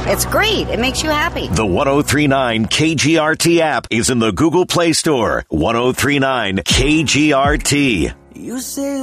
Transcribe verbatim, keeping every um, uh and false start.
It's great. It makes you happy. The ten thirty-nine K G R T app is in the Google Play Store. ten thirty-nine K G R T. You say